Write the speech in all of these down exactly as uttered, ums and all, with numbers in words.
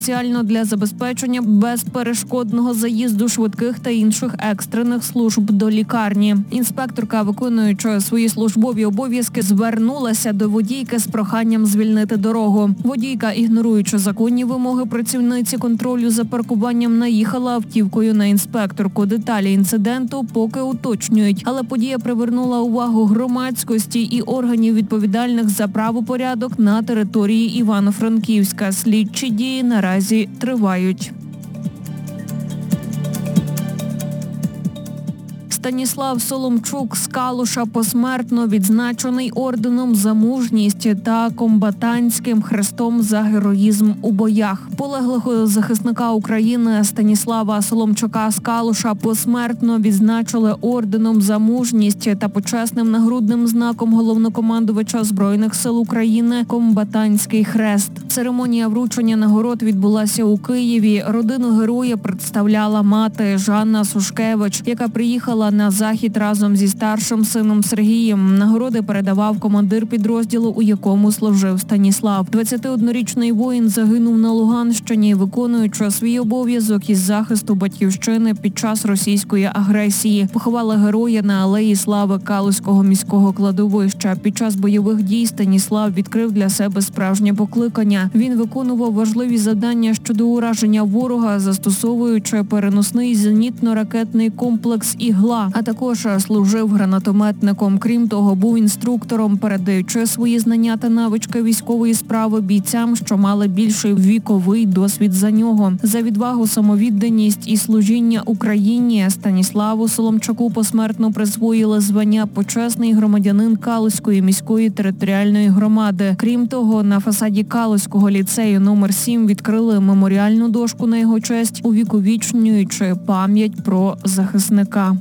спеціально для забезпечення безперешкодного заїзду швидких та інших екстрених служб до лікарні. Інспекторка, виконуючи свої службові обов'язки, звернулася до водійки з проханням звільнити дорогу. Водійка, ігноруючи законні вимоги працівниці контролю за паркуванням, наїхала автівкою на інспекторку. Деталі інциденту поки уточнюють, але подія привернула увагу громадськості і органів, відповідальних за правопорядок на території Івано-Франківська. Слідчі дії наразі тривають. Станіслав Соломчук з Калуша посмертно відзначений орденом за мужність та комбатантським хрестом за героїзм у боях. Полеглого захисника України Станіслава Соломчука з Калуша посмертно відзначили орденом за мужність та почесним нагрудним знаком головнокомандувача Збройних сил України комбатантський хрест. Церемонія вручення нагород відбулася у Києві. Родину героя представляла мати Жанна Сушкевич, яка приїхала на захід разом зі старшим сином Сергієм. Нагороди передавав командир підрозділу, у якому служив Станіслав. двадцятиоднорічний воїн загинув на Луганщині, виконуючи свій обов'язок із захисту батьківщини під час російської агресії. Поховали героя на Алеї Слави Калузького міського кладовища. Під час бойових дій Станіслав відкрив для себе справжнє покликання. Він виконував важливі завдання щодо ураження ворога, застосовуючи переносний зенітно-ракетний комплекс «Ігла», а також служив гранатометником. Крім того, був інструктором, передаючи свої знання та навички військової справи бійцям, що мали більший віковий досвід за нього. За відвагу, самовідданість і служіння Україні Станіславу Соломчуку посмертно присвоїли звання «Почесний громадянин Калузької міської територіальної громади». Крім того, на фасаді Калузького ліцею номер сім відкрили меморіальну дошку на його честь, увіковічнюючи пам'ять про захисника.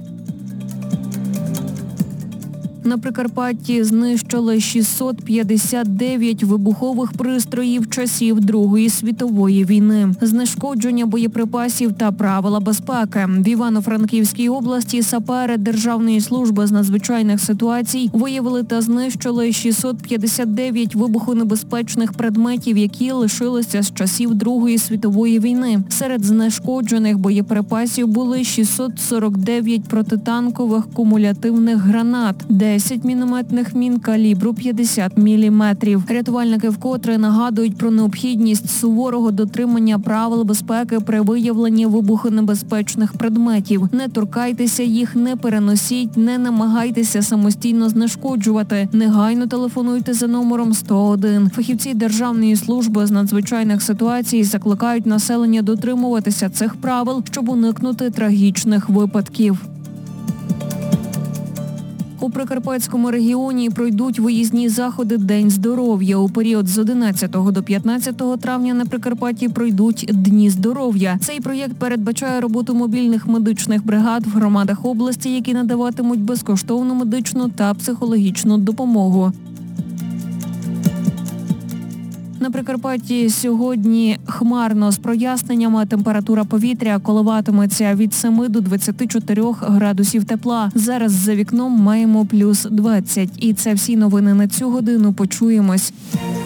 На Прикарпатті знищили шістсот п'ятдесят дев'ять вибухових пристроїв часів Другої світової війни. Знешкодження боєприпасів та правила безпеки. В Івано-Франківській області сапери Державної служби з надзвичайних ситуацій виявили та знищили шістсот п'ятдесят дев'ять вибухонебезпечних предметів, які лишилися з часів Другої світової війни. Серед знешкоджених боєприпасів були шістсот сорок дев'ять протитанкових кумулятивних гранат, десять мінометних мін калібру п'ятдесят міліметрів. Рятувальники вкотре нагадують про необхідність суворого дотримання правил безпеки при виявленні вибухонебезпечних предметів. Не торкайтеся їх, не переносіть, не намагайтеся самостійно знешкоджувати. Негайно телефонуйте за номером сто один. Фахівці Державної служби з надзвичайних ситуацій закликають населення дотримуватися цих правил, щоб уникнути трагічних випадків. У Прикарпатському регіоні пройдуть виїзні заходи «День здоров'я». У період з одинадцятого до п'ятнадцятого травня на Прикарпатті пройдуть «Дні здоров'я». Цей проєкт передбачає роботу мобільних медичних бригад в громадах області, які надаватимуть безкоштовну медичну та психологічну допомогу. На Прикарпатті сьогодні хмарно з проясненнями. Температура повітря коливатиметься від семи до двадцяти чотирьох градусів тепла. Зараз за вікном маємо плюс двадцять. І це всі новини на цю годину. Почуємось.